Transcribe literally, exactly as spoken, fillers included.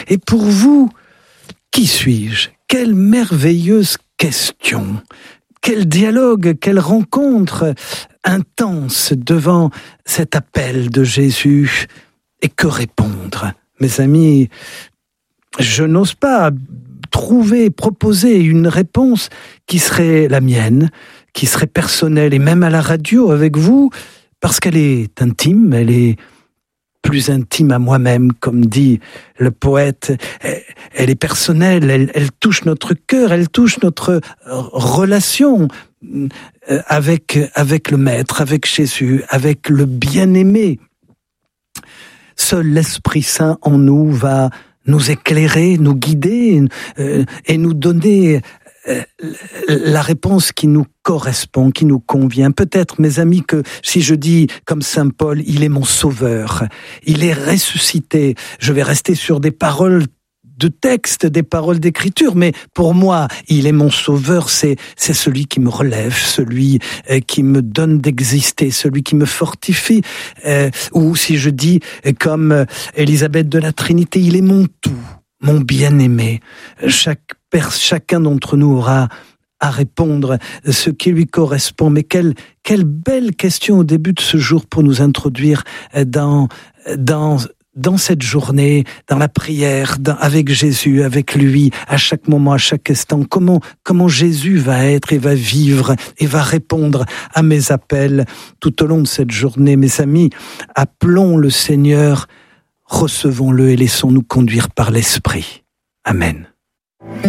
Et pour vous, qui suis-je ? Quelle merveilleuse question ! Quel dialogue, quelle rencontre intense devant cet appel de Jésus. Et que répondre ? Mes amis, je n'ose pas trouver, proposer une réponse qui serait la mienne, qui serait personnelle, et même à la radio avec vous, parce qu'elle est intime, elle est plus intime à moi-même, comme dit le poète. Elle est personnelle, elle, elle touche notre cœur, elle touche notre relation avec, avec le Maître, avec Jésus, avec le bien-aimé. Seul l'Esprit Saint en nous va nous éclairer, nous guider euh, et nous donner euh, la réponse qui nous correspond, qui nous convient. Peut-être, mes amis, que si je dis comme Saint Paul, il est mon sauveur, il est ressuscité, je vais rester sur des paroles de texte, des paroles d'écriture, mais pour moi, il est mon sauveur, c'est, c'est celui qui me relève, celui euh, qui me donne d'exister, celui qui me fortifie. Euh, ou si je dis, comme euh, Élisabeth de la Trinité, il est mon tout, mon bien-aimé. Chaque, chacun d'entre nous aura à répondre ce qui lui correspond. Mais quelle, quelle belle question au début de ce jour pour nous introduire dans, dans dans cette journée, dans la prière, dans, avec Jésus, avec lui, à chaque moment, à chaque instant, comment, comment Jésus va être et va vivre et va répondre à mes appels tout au long de cette journée. Mes amis, appelons le Seigneur, recevons-le et laissons-nous conduire par l'Esprit. Amen.